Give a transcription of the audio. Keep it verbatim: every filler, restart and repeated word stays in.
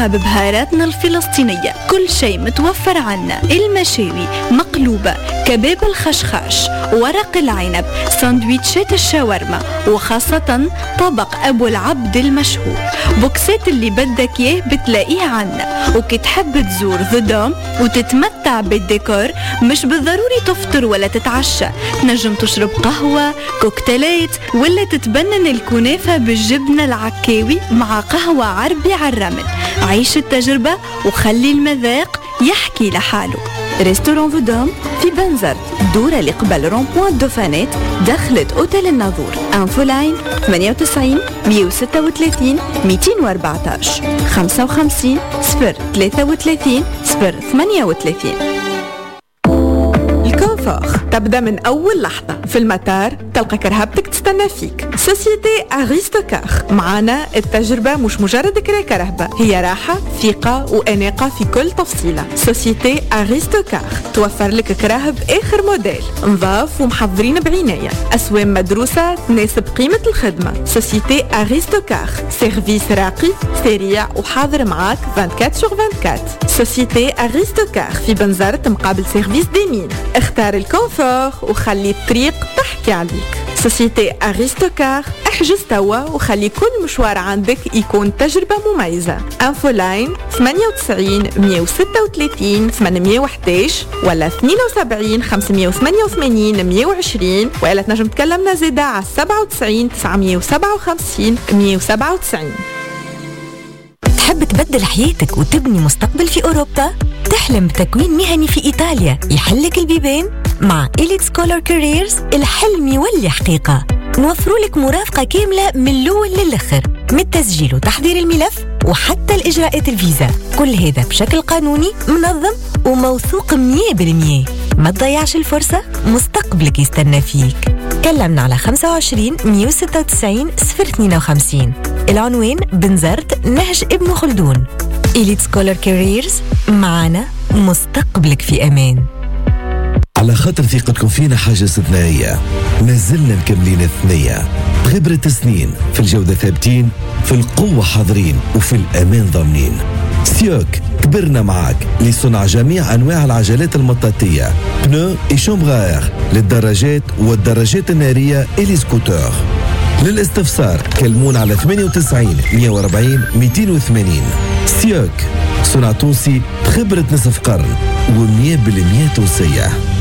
نكهتها ببهاراتنا الفلسطينية. كل شيء متوفر عنا، المشاوي مقلوبة، كباب الخشخاش، ورق العنب، ساندويتشات الشاورما، وخاصة طبق أبو العبد المشهور. بوكسات اللي بدك إياه بتلاقيه عنا. وكي تحب تزور ذا دوم وتتمتع بالديكور، مش بالضروري تفطر ولا تتعشى، تنجم تشرب قهوة، كوكتيلات، ولا تتبنن الكنافة بالجبنة العكاوي مع قهوة عربي على الرمل. عيش التجربة وخلي المذاق يحكي لحاله. ريستوران فودوم في بنزرت، دورة اللي قبل رون-بوان دوفانات، دخلت أوتيل الناظور. انفو لاين ثمانية وتسعين مية وستة وثلاثين مئتين وأربعتاشر خمسة وخمسين صفر ثلاثة وثلاثين صفر ثمانية وثلاثين. الكونفور تبدأ من أول لحظة. في المطار تلقى كرهبتك تستنى فيك. سوسيتي أريستوكار، معانا التجربة مش مجرد كرا كرهبة، هي راحة، ثقة وأناقة في كل تفصيلة. سوسيتي أريستوكار توفر لك كراهب آخر موديل، نظاف ومحضرين بعناية، أسوام مدروسة تناسب قيمة الخدمة. سوسيتي أريستوكار، سيرفيس راقي سريع وحاضر معاك أربعة وعشرين سور أربعة وعشرين. سوسيتي أريستوكار في بنزرت مقابل سيرفيس ديمين. اختار الكونفور وخلي الطريق تحكي عليك. سوسيتي أريستوكار، احجز توا وخلي كل مشوار عندك يكون تجربة مميزة. انفو لاين ثمانية وتسعين مية وستة وثلاثين ثمانمية وإحداش ولا اثنين وسبعين خمسمية وثمانية وثمانين مية وعشرين، وإلا تنجم تكلمنا زيادة على سبعة وتسعين تسعمية وسبعة وخمسين مية وسبعة وتسعين. تحب تبدل حياتك وتبني مستقبل في أوروبا؟ تحلم بتكوين مهني في إيطاليا يحلك البيبان؟ مع إليت سكولر كاريرز الحلم يولي حقيقة. نوفروا لك مرافقة كاملة من الأول للآخر، من التسجيل وتحضير الملف وحتى الإجراءات الفيزا، كل هذا بشكل قانوني منظم وموثوق مية بالمية. ما تضيعش الفرصة، مستقبلك يستنى فيك. كلمنا على خمسة وعشرين مية وستة وتسعين صفر اثنين وخمسين. العنوان بنزرت نهج ابن خلدون. إليت سكولر كاريرز، معنا مستقبلك في أمان. على خاطر ثقتكم فينا حاجة استثنائية، ما زلنا مكملين الثنية. خبرة سنين في الجودة ثابتين، في القوة حاضرين، وفي الأمان ضامنين. سيوك كبرنا معاك لصنع جميع أنواع العجلات المطاطية، بنو إي شومبغار للدراجات والدراجات النارية إلي سكوتر. للاستفسار كلمون على ثمانية وتسعين مية وأربعين مئتين وثمانين. سيوك، صنع تونسي، خبرة نصف قرن ومية بالمية تونسية.